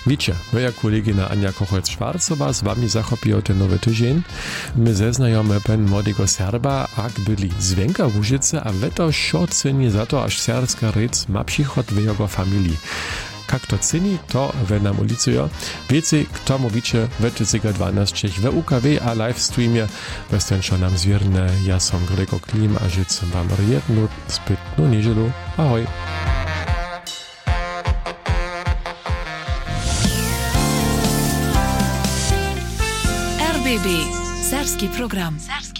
Wiecie, moja kollegina Ania Kochec-Schwarzowa z wami zachopiła ten nowy tydzień. My zeznajemy pen młodego Serba, jak byli z Węgla w Łużycy, a weto szo ceni za to, aż serbska rec ma przychod w jego familii. Jak to ceni, to we nam ulicują. Wiecie, kto mówicie we 12 w UKW, a live streamie westenszo nam zwierne. Ja som Gregor Klim, a życę wam jedną zbytną niedzielu. Ahoj! RBB, serbski program.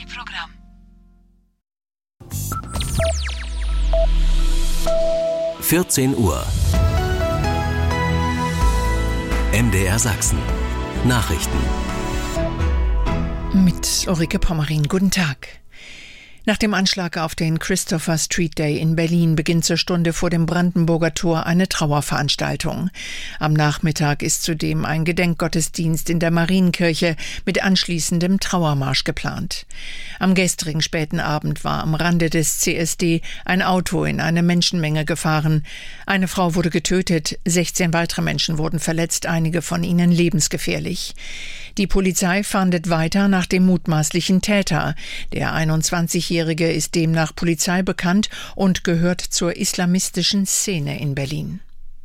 14 Uhr. MDR Sachsen. Nachrichten. Mit Ulrike Pommerin. Guten Tag. Nach dem Anschlag auf den Christopher Street Day in Berlin beginnt zur Stunde vor dem Brandenburger Tor eine Trauerveranstaltung. Am Nachmittag ist zudem ein Gedenkgottesdienst in der Marienkirche mit anschließendem Trauermarsch geplant. Am gestrigen späten Abend war am Rande des CSD ein Auto in eine Menschenmenge gefahren. Eine Frau wurde getötet, 16 weitere Menschen wurden verletzt, einige von ihnen lebensgefährlich. Die Polizei fahndet weiter nach dem mutmaßlichen Täter. Der 21-Jährige ist demnach Polizei bekannt und gehört zur islamistischen Szene in Berlin.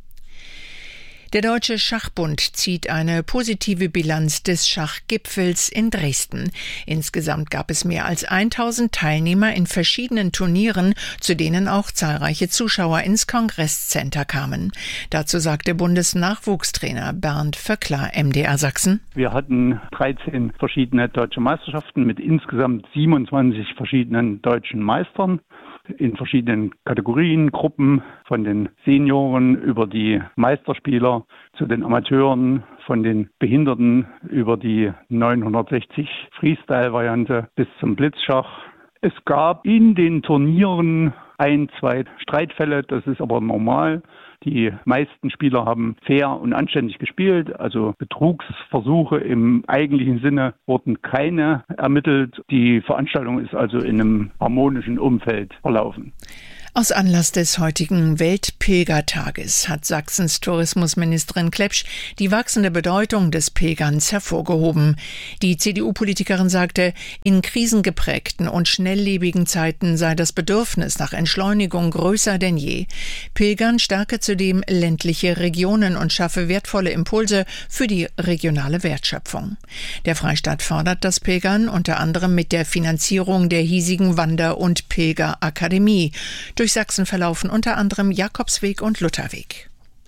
Der Deutsche Schachbund zieht eine positive Bilanz des Schachgipfels in Dresden. Insgesamt gab es mehr als 1000 Teilnehmer in verschiedenen Turnieren, zu denen auch zahlreiche Zuschauer ins Kongresscenter kamen. Dazu sagte Bundesnachwuchstrainer Bernd Vöckler, MDR Sachsen. Wir hatten 13 verschiedene deutsche Meisterschaften mit insgesamt 27 verschiedenen deutschen Meistern in verschiedenen Kategorien, Gruppen, von den Senioren über die Meisterspieler zu den Amateuren, von den Behinderten über die 960 Freestyle-Variante bis zum Blitzschach. Es gab in den Turnieren 1-2 Streitfälle, das ist aber normal. Die meisten Spieler haben fair und anständig gespielt, also Betrugsversuche im eigentlichen Sinne wurden keine ermittelt. Die Veranstaltung ist also in einem harmonischen Umfeld verlaufen. Aus Anlass des heutigen Weltpilgertages hat Sachsens Tourismusministerin Klepsch die wachsende Bedeutung des Pilgerns hervorgehoben. Die CDU-Politikerin sagte, in krisengeprägten und schnelllebigen Zeiten sei das Bedürfnis nach Entschleunigung größer denn je. Pilgern stärke zudem ländliche Regionen und schaffe wertvolle Impulse für die regionale Wertschöpfung. Der Freistaat fördert das Pilgern unter anderem mit der Finanzierung der hiesigen Wander- und Pilgerakademie. Durch Sachsen verlaufen unter anderem Jakobsweg und Lutherweg.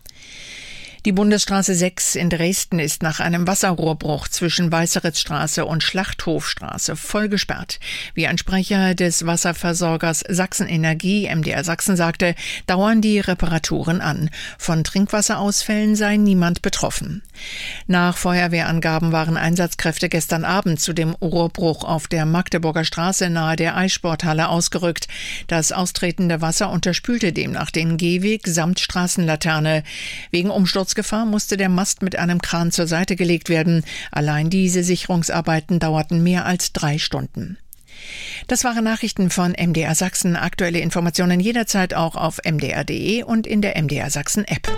Die Bundesstraße 6 in Dresden ist nach einem Wasserrohrbruch zwischen Weißeritzstraße und Schlachthofstraße voll gesperrt. Wie ein Sprecher des Wasserversorgers Sachsen-Energie, MDR Sachsen, sagte, dauern die Reparaturen an. Von Trinkwasserausfällen sei niemand betroffen. Nach Feuerwehrangaben waren Einsatzkräfte gestern Abend zu dem Rohrbruch auf der Magdeburger Straße nahe der Eissporthalle ausgerückt. Das austretende Wasser unterspülte demnach den Gehweg samt Straßenlaterne. Wegen Umsturzgefahr musste der Mast mit einem Kran zur Seite gelegt werden. Allein diese Sicherungsarbeiten dauerten mehr als 3 Stunden. Das waren Nachrichten von MDR Sachsen. Aktuelle Informationen jederzeit auch auf mdr.de und in der MDR Sachsen App.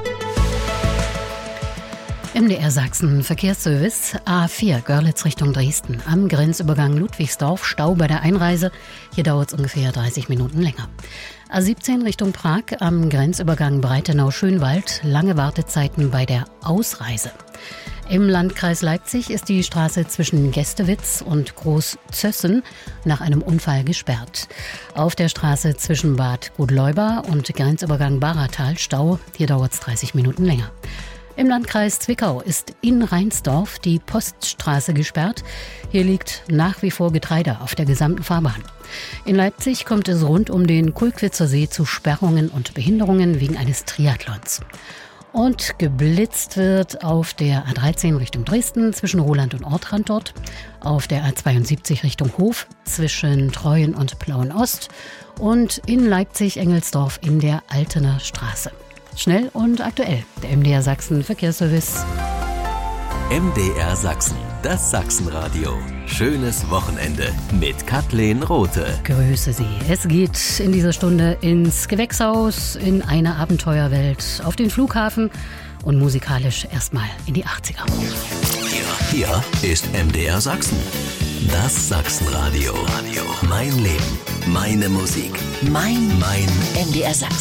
MDR Sachsen Verkehrsservice A4 Görlitz Richtung Dresden. Am Grenzübergang Ludwigsdorf Stau bei der Einreise. Hier dauert es ungefähr 30 Minuten länger. A17 Richtung Prag am Grenzübergang Breitenau-Schönwald. Lange Wartezeiten bei der Ausreise. Im Landkreis Leipzig ist die Straße zwischen Gästewitz und Großzössen nach einem Unfall gesperrt. Auf der Straße zwischen Bad Gudleuber und Grenzübergang Baratal Stau. Hier dauert es 30 Minuten länger. Im Landkreis Zwickau ist in Rheinsdorf die Poststraße gesperrt. Hier liegt nach wie vor Getreide auf der gesamten Fahrbahn. In Leipzig kommt es rund um den Kulkwitzer See zu Sperrungen und Behinderungen wegen eines Triathlons. Und geblitzt wird auf der A13 Richtung Dresden zwischen Roland und Ortrand dort, auf der A72 Richtung Hof zwischen Treuen und Plauen-Ost und in Leipzig-Engelsdorf in der Altener Straße. Schnell und aktuell, der MDR Sachsen Verkehrsservice. MDR Sachsen, das Sachsenradio. Schönes Wochenende mit Kathleen Rothe. Grüße Sie. Es geht in dieser Stunde ins Gewächshaus, in eine Abenteuerwelt, auf den Flughafen und musikalisch erstmal in die 80er. Hier ist MDR Sachsen. Das Sachsenradio. Mein Leben, meine Musik, mein MDR Sachsen.